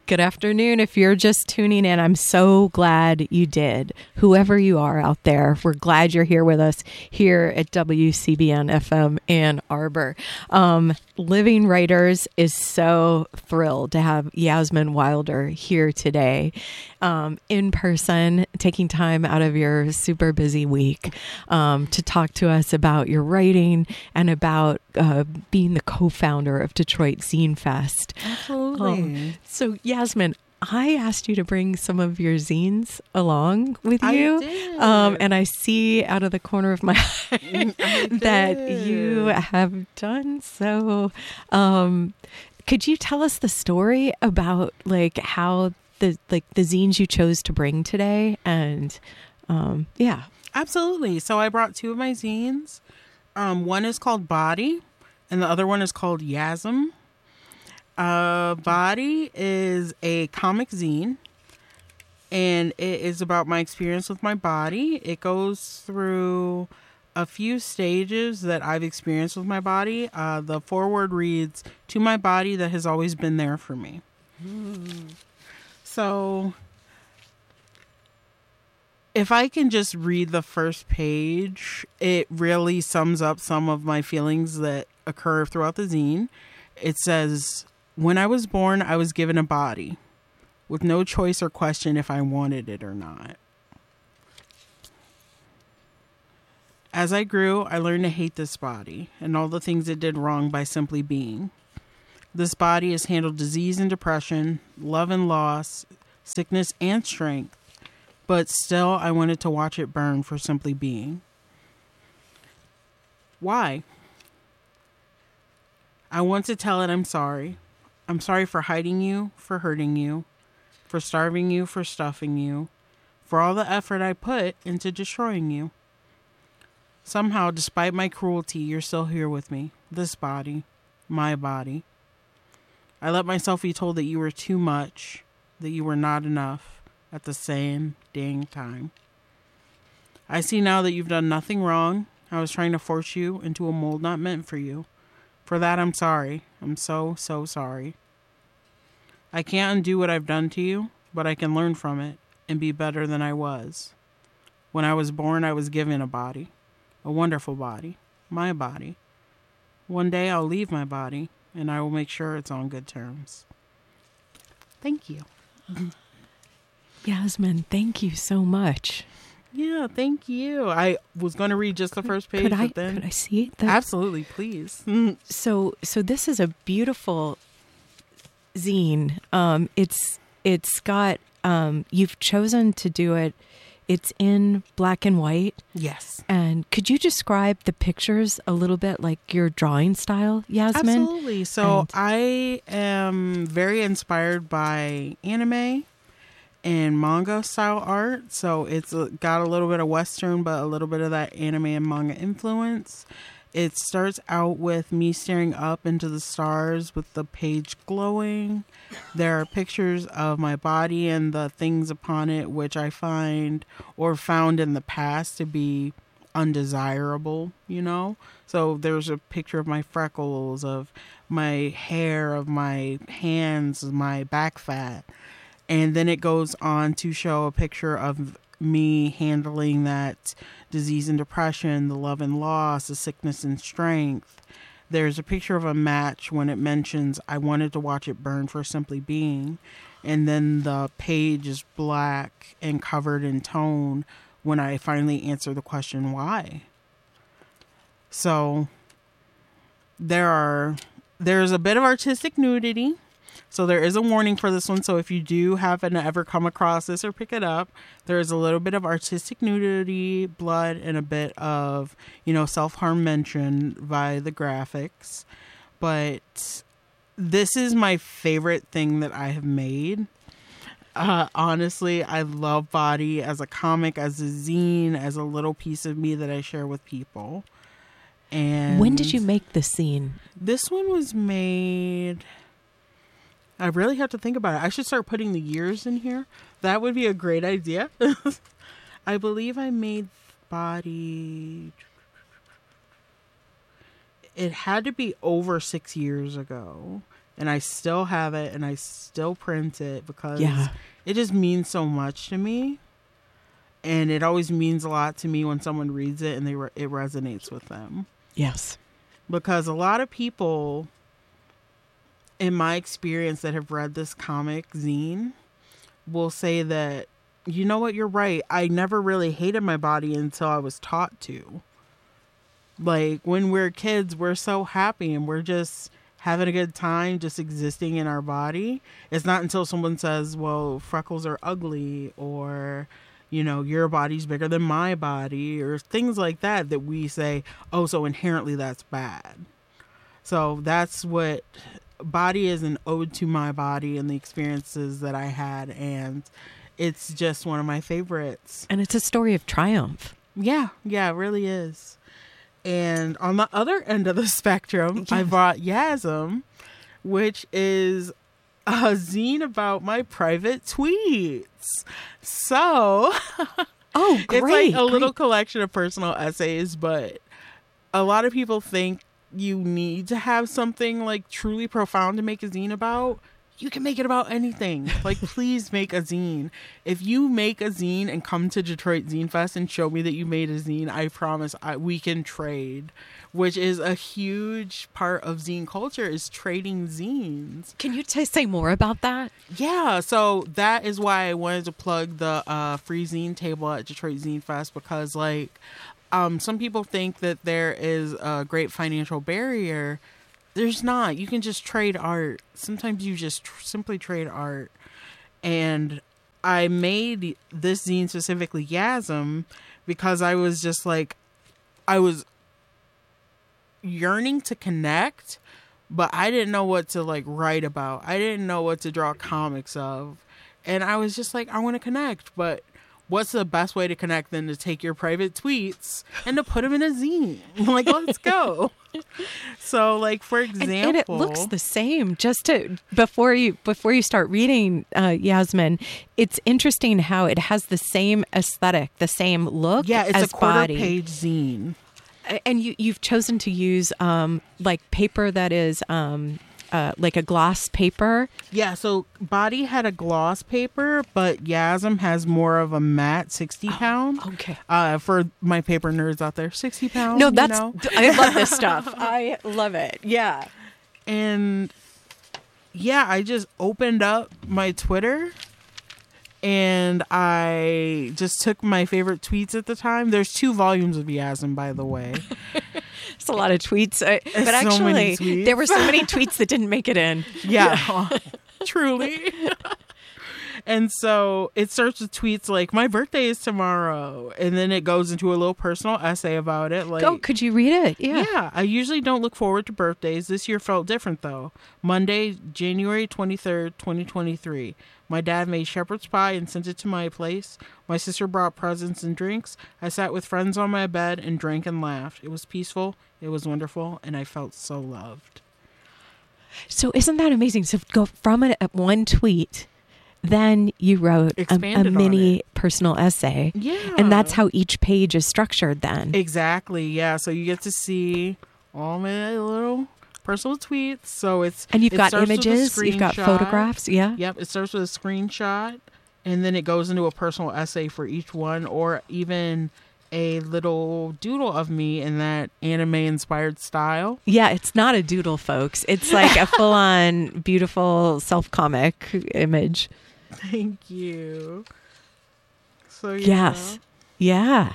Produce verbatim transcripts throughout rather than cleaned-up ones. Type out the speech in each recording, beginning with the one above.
Good afternoon. If you're just tuning in, I'm so glad you did. Whoever you are out there, we're glad you're here with us here at W C B N F M Ann Arbor. Um, Living Writers is so thrilled to have Yasmin Wilder here today, um, in person, taking time out of your super busy week um, to talk to us about your writing and about uh, being the co-founder of Detroit Zine Fest. Absolutely. Um, so, Yasmin, I asked you to bring some of your zines along with you. I did. Um, and I see out of the corner of my eye that you have done so. Um, could you tell us the story about like how the like the zines you chose to bring today? And um, yeah. Absolutely. So I brought two of my zines. Um, one is called Body and the other one is called Yasm. Uh, Body is a comic zine, and it is about my experience with my body. It goes through a few stages that I've experienced with my body. Uh, the foreword reads, "To my body that has always been there for me." Mm. So, if I can just read the first page, it really sums up some of my feelings that occur throughout the zine. It says, "When I was born, I was given a body with no choice or question if I wanted it or not. As I grew, I learned to hate this body and all the things it did wrong by simply being. This body has handled disease and depression, love and loss, sickness and strength, but still I wanted to watch it burn for simply being. Why? I want to tell it I'm sorry. I'm sorry for hiding you, for hurting you, for starving you, for stuffing you, for all the effort I put into destroying you. Somehow, despite my cruelty, you're still here with me. This body, my body. I let myself be told that you were too much, that you were not enough at the same dang time. I see now that you've done nothing wrong. I was trying to force you into a mold not meant for you. For that, I'm sorry. I'm so, so sorry. I can't undo what I've done to you, but I can learn from it and be better than I was. When I was born, I was given a body, a wonderful body, my body. One day I'll leave my body, and I will make sure it's on good terms. Thank you." Yasmin, thank you so much. Yeah, thank you. I was going to read just the first page, could I, but then... Could I see it? Absolutely, please. So, so this is a beautiful zine. Um, it's it's got. Um, you've chosen to do it. It's in black and white. Yes. And could you describe the pictures a little bit, like your drawing style, Yasmin? Absolutely. So and- I am very inspired by anime and manga style art. So it's got a little bit of Western, but a little bit of that anime and manga influence. It starts out with me staring up into the stars with the page glowing. There are pictures of my body and the things upon it, which I find or found in the past to be undesirable, you know? So there's a picture of my freckles, of my hair, of my hands, my back fat. And then it goes on to show a picture of me handling that disease and depression, the love and loss, the sickness and strength. There's a picture of a match when it mentions I wanted to watch it burn for simply being. And then the page is black and covered in tone when I finally answer the question, why? So there are, there's a bit of artistic nudity. So there is a warning for this one. So if you do happen to ever come across this or pick it up, there is a little bit of artistic nudity, blood, and a bit of, you know, self-harm mentioned by the graphics. But this is my favorite thing that I have made. Uh, honestly, I love Body as a comic, as a zine, as a little piece of me that I share with people. And when did you make the scene? This one was made... I really have to think about it. I should start putting the years in here. That would be a great idea. I believe I made Body... It had to be over six years ago. and I still have it, and I still print it because Yeah. it just means so much to me. And it always means a lot to me when someone reads it and they re- it resonates with them. Yes. Because a lot of people, in my experience, that have read this comic zine will say that, you know what, you're right. I never really hated my body until I was taught to. Like, when we're kids, we're so happy and we're just having a good time just existing in our body. It's not until someone says, well, freckles are ugly, or, you know, your body's bigger than my body, or things like that, that we say, oh, so inherently that's bad. So that's what Body is, an ode to my body and the experiences that I had. And it's just one of my favorites. And it's a story of triumph. Yeah, yeah, it really is. And on the other end of the spectrum, Yes. I bought Yasm, which is a zine about my private tweets. So Oh, great. it's like a great. little collection of personal essays, but a lot of people think you need to have something like truly profound to make a zine about. You can make it about anything. Like, please make a zine. If you make a zine and come to Detroit Zine Fest and show me that you made a zine, I promise I, we can trade, which is a huge part of zine culture, is trading zines. Can you t- say more about that? Yeah, so that is why I wanted to plug the uh, free zine table at Detroit Zine Fest, because, like, um, some people think that there is a great financial barrier. There's not. You can just trade art. Sometimes you just tr- simply trade art. And I made this zine specifically Yasm because I was just like, I was yearning to connect, but I didn't know what to like write about. I didn't know what to draw comics of. And I was just like, I want to connect, but what's the best way to connect than to take your private tweets and to put them in a zine? Like, let's go. So, like, for example, And, and it looks the same. Just to before you before you start reading uh, Yasmin, it's interesting how it has the same aesthetic, the same look. yeah, it's as a quarter Body. page zine. And you you've chosen to use um, like paper that is um, uh, like a gloss paper. Yeah, so Body had a gloss paper, but Yasm has more of a matte sixty pound. Okay. Uh, for my paper nerds out there, sixty pounds. No, you that's know? I love this stuff. I love it. Yeah. And yeah, I just opened up my Twitter and I just took my favorite tweets at the time. There's two volumes of Yasm, by the way. It's a lot of tweets. I, but so many actually, tweets. there were so many tweets that didn't make it in. Yeah, truly. And so it starts with tweets like, my birthday is tomorrow. And then it goes into a little personal essay about it. Like, Go, could you read it? Yeah. yeah, I usually don't look forward to birthdays. This year felt different, though. Monday, January twenty-third, twenty twenty-three. My dad made shepherd's pie and sent it to my place. My sister brought presents and drinks. I sat with friends on my bed and drank and laughed. It was peaceful. It was wonderful. And I felt so loved. So isn't that amazing? So go from a, a one tweet, then you wrote a, a Expanded on mini it. personal essay. Yeah. And that's how each page is structured then. Exactly. Yeah. So you get to see all my little personal tweets. So it's And you've it got starts with a images, you've got screenshot. photographs. Yeah. Yep. It starts with a screenshot, and then it goes into a personal essay for each one, or even a little doodle of me in that anime inspired style. Yeah, it's not a doodle, folks. It's like a full on beautiful self comic image. Thank you. So yeah. Yes. Yeah.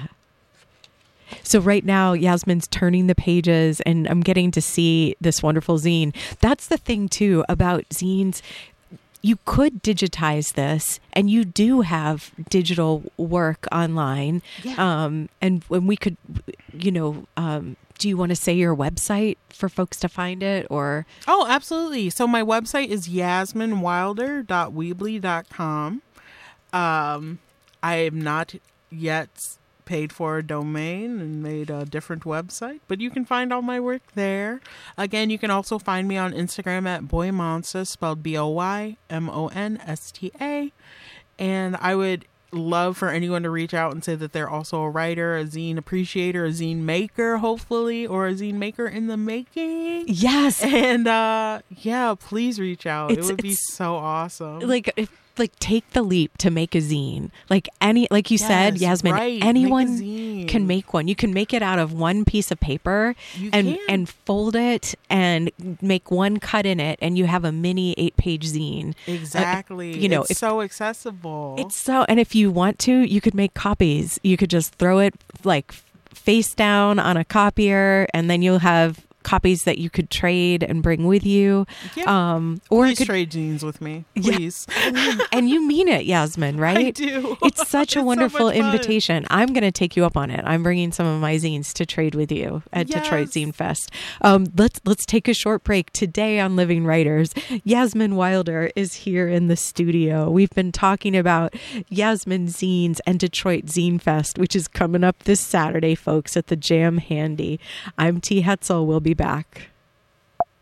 So right now, Yasmin's turning the pages and I'm getting to see this wonderful zine. That's the thing, too, about zines. You could digitize this, and you do have digital work online. Yeah. Um, and when we could, you know, um, do you want to say your website for folks to find it, or? Oh, absolutely. So my website is yasmin wilder dot weebly dot com. Um, I am not yet paid for a domain and made a different website, but you can find all my work there. Again, you can also find me on Instagram at boymonsta, spelled B O Y M O N S T A. And I would love for anyone to reach out and say that they're also a writer, a zine appreciator, a zine maker, hopefully, or a zine maker in the making. Yes. And uh, yeah, please reach out. It's- it would be it's- so awesome. Like, if, like take the leap to make a zine. Like any, like you said, Yes, Yasmin, right. Make a anyone zine. can make one. You can make it out of one piece of paper You and can. and fold it and make one cut in it, and you have a mini eight page zine. Exactly. Uh, you know, it's if- so accessible. It's so, and if you want to, you could make copies. You could just throw it like face down on a copier, and then you'll have copies that you could trade and bring with you. Yeah. Um, or Please it could, trade jeans with me, Yeah. please. and you mean it, Yasmin, right? I do. It's such a It's so wonderful much fun. invitation. I'm going to take you up on it. I'm bringing some of my zines to trade with you at Detroit Yes. Zine Fest. Um, let's let's take a short break today on Living Writers. Yasmin Wilder is here in the studio. We've been talking about Yasmin Zines and Detroit Zine Fest, which is coming up this Saturday, folks, at the Jam Handy. I'm T. Hetzel. We'll be back.